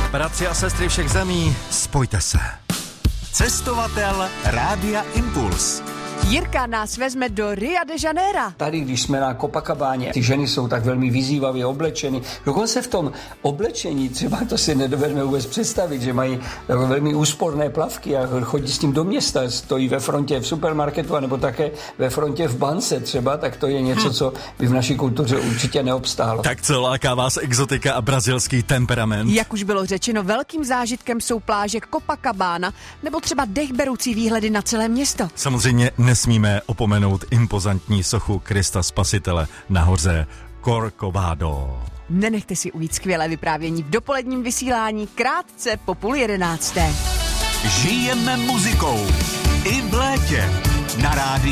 Bratři a sestry všech zemí, spojte se. Cestovatel Rádia Impuls. Jirka nás vezme do Ria de Janeiro. Tady, když jsme na Copacabáně, ty ženy jsou tak velmi vyzývavě oblečeny. Dokonce v tom oblečení, třeba to si nedovedeme vůbec představit, že mají velmi úsporné plavky a chodí s tím do města, stojí ve frontě v supermarketu, anebo také ve frontě v bance třeba, tak to je něco, co by v naší kultuře určitě neobstálo. Tak co, láká vás exotika a brazilský temperament? Jak už bylo řečeno, velkým zážitkem jsou pláže Copacabana nebo třeba dechberoucí výhledy na celé město. Samozřejmě nesmíme opomenout impozantní sochu Krista Spasitele na hoře Corcovado. Nenechte si ujít skvělé vyprávění v dopoledním vysílání krátce po 10:30. Žijeme muzikou i v létě na rádiu